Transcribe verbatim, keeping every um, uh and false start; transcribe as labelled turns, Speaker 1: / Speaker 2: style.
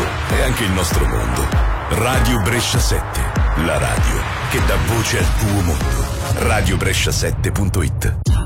Speaker 1: mondo e anche il nostro mondo. Radio Brescia sette, la radio che dà voce al tuo mondo. radio brescia sette punto it.